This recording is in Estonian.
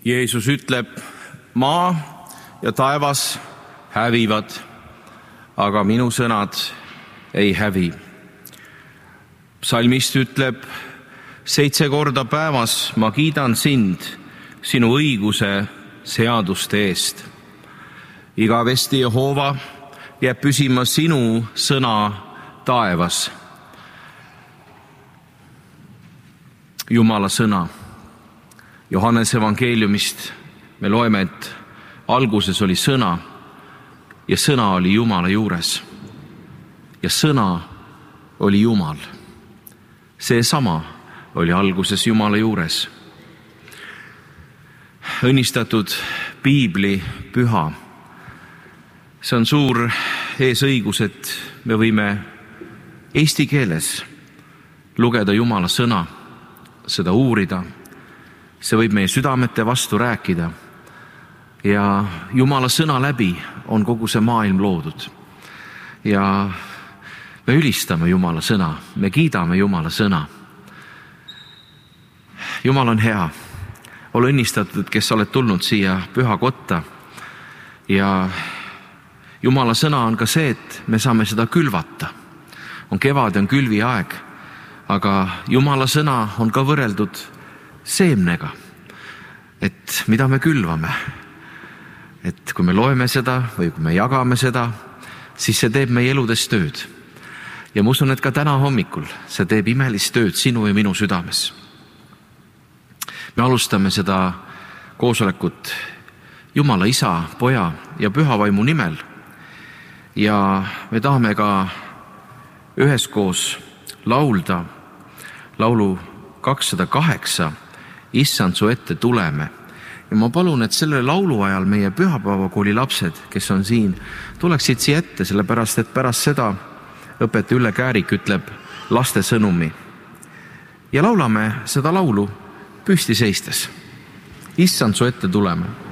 Jeesus ütleb, maa ja taevas hävivad, aga minu sõnad ei hävi. Psalmist ütleb, 7 korda päevas ma kiidan sind sinu õiguse seaduste eest. Igavesti Jehova jääb püsima sinu sõna taevas. Jumala sõna. Johannese evangeeliumist me loeme, et alguses oli sõna ja sõna oli Jumala juures ja sõna oli Jumal. Seesama oli alguses Jumala juures. Õnnistatud piibli püha. See on suur eesõigus, et me võime eesti keeles lugeda Jumala sõna, seda uurida. See võib meie südamete vastu rääkida. Ja Jumala sõna läbi on kogu see maailm loodud. Ja me ülistame Jumala sõna, me kiidame Jumala sõna. Jumal on hea. Ole õnnistatud, kes oled tulnud siia püha kotta. Ja Jumala sõna on ka see, et me saame seda külvata. On kevad, on külvi aeg, aga Jumala sõna on ka võrreldud seemnega, et mida me külvame. Et kui me loeme seda või kui me jagame seda, siis see teeb meie eludes tööd. Ja ma usun, et ka täna hommikul see teeb imelist tööd sinu ja minu südames. Me alustame seda koosolekut Jumala Isa, Poja ja Püha Vaimu nimel. Ja me tahame ka üheskoos laulda laulu 208, Issand, su ette tuleme. Ja ma palun, et selle laulu ajal meie pühapäevakooli lapsed, kes on siin, tuleksid siia ette, sellepärast et pärast seda õpetaja Ülle Käärik ütleb laste sõnumi. Ja laulame seda laulu püsti seistes. Issand, su ette tuleme.